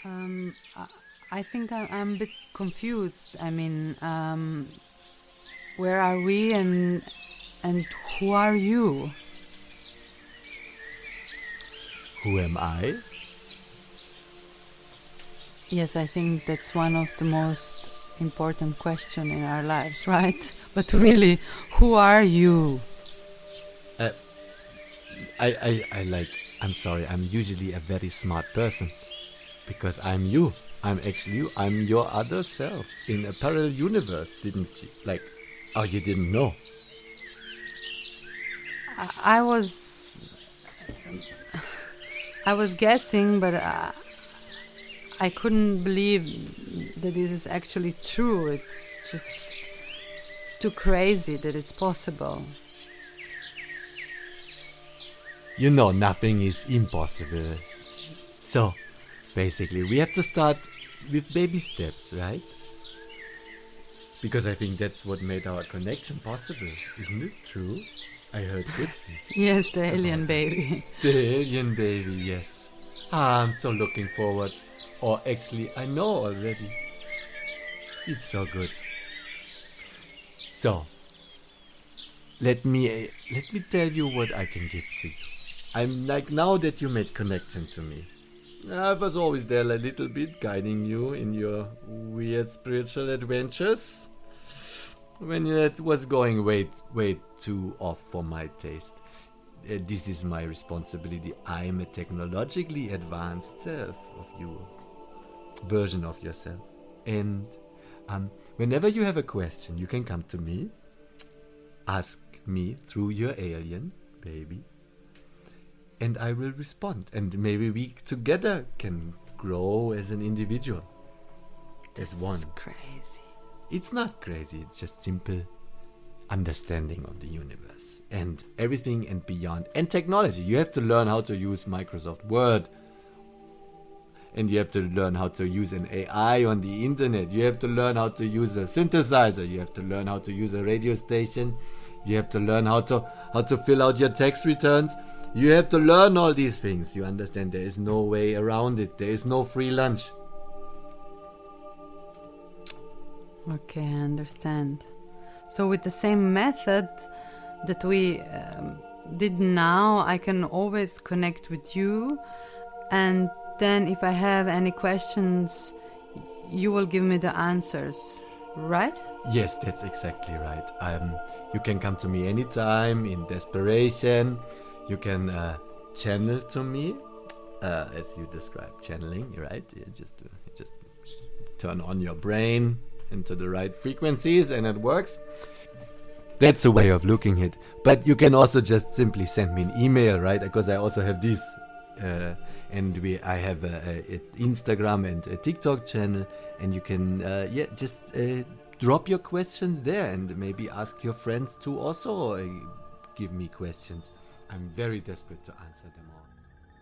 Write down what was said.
I think I'm a bit confused. I mean, where are we and who are you? Who am I? Yes, I think that's one of the most important questions in our lives, right? But really, who are you? I'm sorry, I'm usually a very smart person. Because I'm you. I'm actually you. I'm your other self in a parallel universe, didn't you? Oh, you didn't know? I was guessing, but I couldn't believe that this is actually true. It's just too crazy that it's possible. You know, nothing is impossible. So, basically, we have to start with baby steps, right? Because I think that's what made our connection possible. Isn't it true? I heard good things. Yes, the alien baby. The alien baby, yes. I'm so looking forward. Or actually, I know already. It's so good. So, let me tell you what I can give to you. I'm like, now that you made connection to me, I was always there a little bit, guiding you in your weird spiritual adventures. When it was going way too off for my taste. This is my responsibility. I am a technologically advanced self of you. Version of yourself. And whenever you have a question, you can come to me. Ask me through your alien baby. And I will respond. And maybe we together can grow as an individual. As one. It's crazy. It's not crazy. It's just simple understanding of the universe. And everything and beyond. And technology. You have to learn how to use Microsoft Word. And you have to learn how to use an AI on the internet. You have to learn how to use a synthesizer. You have to learn how to use a radio station. You have to learn how to fill out your tax returns. You have to learn all these things. You understand? There is no way around it. There is no free lunch. Okay, I understand. So with the same method that we did now, I can always connect with you, and then if I have any questions, you will give me the answers, right? Yes, that's exactly right. You can come to me anytime in desperation. You can channel to me, as you described channeling, right? You just turn on your brain into the right frequencies and it works. That's a way of looking at it. But you can also just simply send me an email, right? Because I also have this, and I have a Instagram and a TikTok channel, and you can just drop your questions there and maybe ask your friends to also give me questions. I'm very desperate to answer them all.